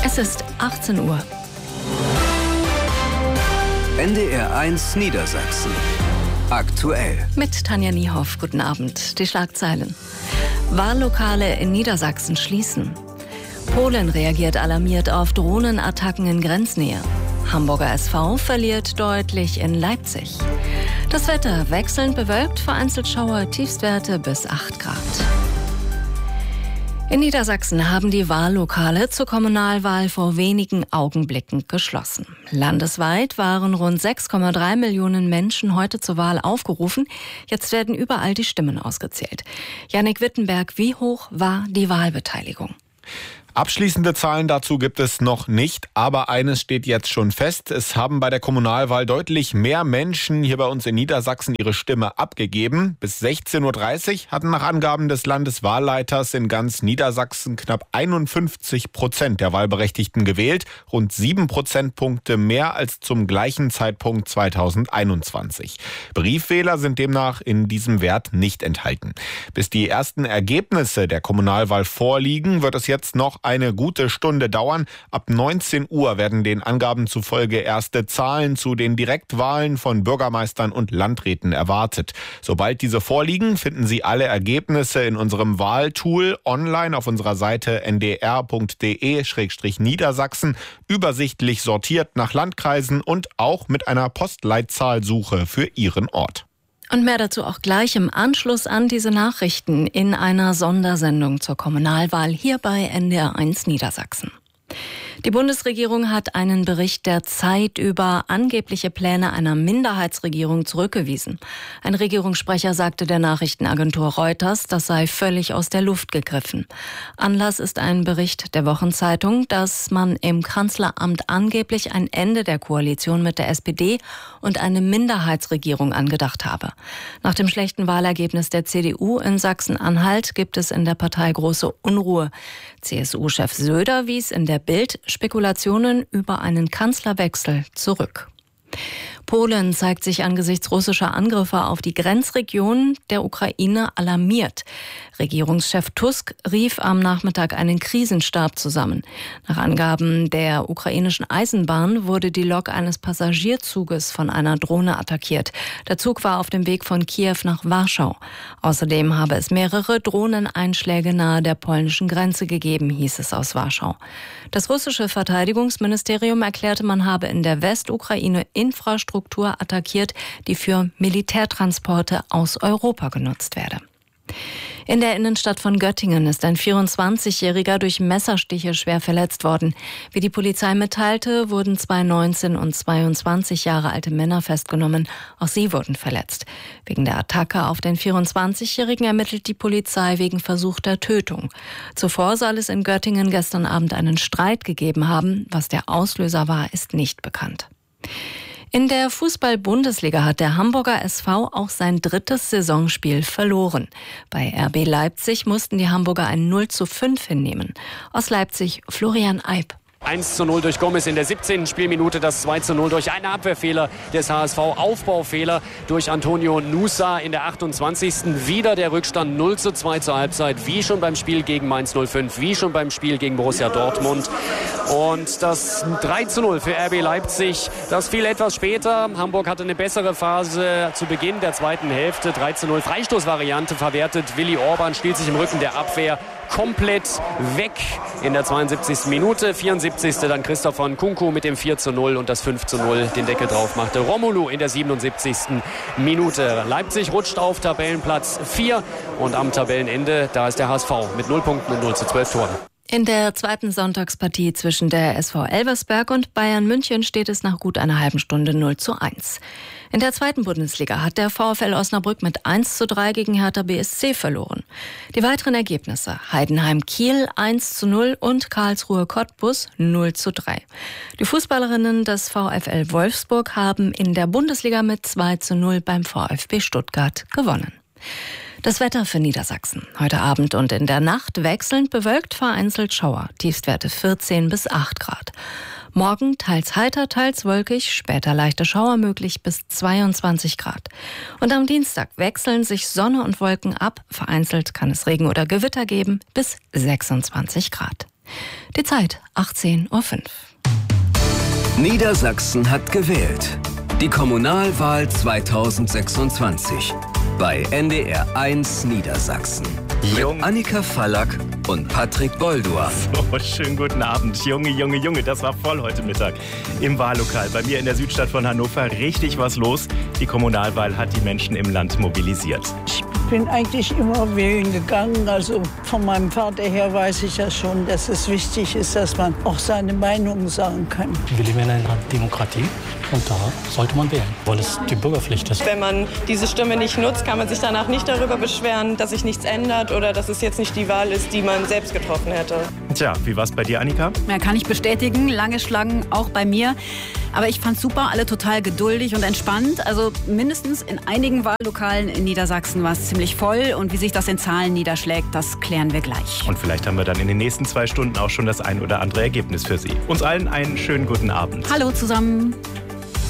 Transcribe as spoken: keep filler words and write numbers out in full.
Es ist achtzehn Uhr. N D R eins Niedersachsen. Aktuell. Mit Tanja Niehoff. Guten Abend. Die Schlagzeilen. Wahllokale in Niedersachsen schließen. Polen reagiert alarmiert auf Drohnenattacken in Grenznähe. Hamburger S V verliert deutlich in Leipzig. Das Wetter wechselnd bewölkt, vereinzelt Schauer, Tiefstwerte bis acht Grad. In Niedersachsen haben die Wahllokale zur Kommunalwahl vor wenigen Augenblicken geschlossen. Landesweit waren rund sechs Komma drei Millionen Menschen heute zur Wahl aufgerufen. Jetzt werden überall die Stimmen ausgezählt. Jannik Wittenberg, wie hoch war die Wahlbeteiligung? Abschließende Zahlen dazu gibt es noch nicht, aber eines steht jetzt schon fest. Es haben bei der Kommunalwahl deutlich mehr Menschen hier bei uns in Niedersachsen ihre Stimme abgegeben. Bis sechzehn Uhr dreißig hatten nach Angaben des Landeswahlleiters in ganz Niedersachsen knapp einundfünfzig Prozent der Wahlberechtigten gewählt. Rund sieben Prozentpunkte mehr als zum gleichen Zeitpunkt zweitausendeinundzwanzig. Briefwähler sind demnach in diesem Wert nicht enthalten. Bis die ersten Ergebnisse der Kommunalwahl vorliegen, wird es jetzt noch eine gute Stunde dauern. Ab neunzehn Uhr werden den Angaben zufolge erste Zahlen zu den Direktwahlen von Bürgermeistern und Landräten erwartet. Sobald diese vorliegen, finden Sie alle Ergebnisse in unserem Wahltool online auf unserer Seite n d r punkt d e slash niedersachsen, übersichtlich sortiert nach Landkreisen und auch mit einer Postleitzahlsuche für Ihren Ort. Und mehr dazu auch gleich im Anschluss an diese Nachrichten in einer Sondersendung zur Kommunalwahl hier bei N D R eins Niedersachsen. Die Bundesregierung hat einen Bericht der Zeit über angebliche Pläne einer Minderheitsregierung zurückgewiesen. Ein Regierungssprecher sagte der Nachrichtenagentur Reuters, das sei völlig aus der Luft gegriffen. Anlass ist ein Bericht der Wochenzeitung, dass man im Kanzleramt angeblich ein Ende der Koalition mit der S P D und eine Minderheitsregierung angedacht habe. Nach dem schlechten Wahlergebnis der C D U in Sachsen-Anhalt gibt es in der Partei große Unruhe. C S U-Chef Söder wies in der Bild Spekulationen über einen Kanzlerwechsel zurück. Polen zeigt sich angesichts russischer Angriffe auf die Grenzregion der Ukraine alarmiert. Regierungschef Tusk rief am Nachmittag einen Krisenstab zusammen. Nach Angaben der ukrainischen Eisenbahn wurde die Lok eines Passagierzuges von einer Drohne attackiert. Der Zug war auf dem Weg von Kiew nach Warschau. Außerdem habe es mehrere Drohneneinschläge nahe der polnischen Grenze gegeben, hieß es aus Warschau. Das russische Verteidigungsministerium erklärte, man habe in der Westukraine Infrastruktur attackiert, die für Militärtransporte aus Europa genutzt werde. In der Innenstadt von Göttingen ist ein vierundzwanzigjähriger durch Messerstiche schwer verletzt worden. Wie die Polizei mitteilte, wurden zwei neunzehn und zweiundzwanzig Jahre alte Männer festgenommen. Auch sie wurden verletzt. Wegen der Attacke auf den vierundzwanzigjährigen ermittelt die Polizei wegen versuchter Tötung. Zuvor soll es in Göttingen gestern Abend einen Streit gegeben haben. Was der Auslöser war, ist nicht bekannt. In der Fußball-Bundesliga hat der Hamburger S V auch sein drittes Saisonspiel verloren. Bei R B Leipzig mussten die Hamburger ein null zu fünf hinnehmen. Aus Leipzig Florian Eib. eins zu null durch Gomez in der siebzehnten Spielminute, das zwei zu null durch einen Abwehrfehler des H S V, Aufbaufehler durch Antonio Nusa in der achtundzwanzigsten Wieder der Rückstand null zu zwei zur Halbzeit, wie schon beim Spiel gegen Mainz null fünf, wie schon beim Spiel gegen Borussia Dortmund. Und das drei zu null für R B Leipzig, das fiel etwas später. Hamburg hatte eine bessere Phase zu Beginn der zweiten Hälfte. drei zu null Freistoßvariante verwertet. Willi Orban stiehlt sich im Rücken der Abwehr komplett weg in der zweiundsiebzigsten Minute. vierundsiebzigste dann Christoph Nkunku mit dem vier zu null und das fünf zu null den Deckel drauf machte Romelu in der siebenundsiebzigsten Minute. Leipzig rutscht auf Tabellenplatz vier und am Tabellenende, da ist der H S V mit null Punkten und null zu zwölf Toren. In der zweiten Sonntagspartie zwischen der S V Elversberg und Bayern München steht es nach gut einer halben Stunde null zu eins. In der zweiten Bundesliga hat der VfL Osnabrück mit eins zu drei gegen Hertha B S C verloren. Die weiteren Ergebnisse: Heidenheim Kiel eins zu null und Karlsruhe Cottbus null zu drei. Die Fußballerinnen des VfL Wolfsburg haben in der Bundesliga mit zwei zu null beim VfB Stuttgart gewonnen. Das Wetter für Niedersachsen. Heute Abend und in der Nacht wechselnd bewölkt, vereinzelt Schauer. Tiefstwerte vierzehn bis acht Grad. Morgen teils heiter, teils wolkig, später leichte Schauer möglich bis zweiundzwanzig Grad. Und am Dienstag wechseln sich Sonne und Wolken ab. Vereinzelt kann es Regen oder Gewitter geben bis sechsundzwanzig Grad. Die Zeit achtzehn Uhr fünf. Niedersachsen hat gewählt. Die Kommunalwahl zweitausendsechsundzwanzig bei N D R eins Niedersachsen. Jung. Mit Annika Fallack und Patrick Bolduar. So, schönen guten Abend. Junge, Junge, Junge, das war voll heute Mittag im Wahllokal. Bei mir in der Südstadt von Hannover richtig was los. Die Kommunalwahl hat die Menschen im Land mobilisiert. Ich bin eigentlich immer wählen gegangen. Also von meinem Vater her weiß ich ja schon, dass es wichtig ist, dass man auch seine Meinung sagen kann. Wir leben in einer Demokratie und da sollte man wählen, weil es die Bürgerpflicht ist. Wenn man diese Stimme nicht nutzt, kann man sich danach nicht darüber beschweren, dass sich nichts ändert oder dass es jetzt nicht die Wahl ist, die man selbst getroffen hätte. Tja, wie war's bei dir, Annika? Ja, kann ich bestätigen. Lange Schlangen auch bei mir. Aber ich fand's super, alle total geduldig und entspannt. Also mindestens in einigen Wahllokalen in Niedersachsen war es ziemlich voll. Und wie sich das in Zahlen niederschlägt, das klären wir gleich. Und vielleicht haben wir dann in den nächsten zwei Stunden auch schon das ein oder andere Ergebnis für Sie. Uns allen einen schönen guten Abend. Hallo zusammen.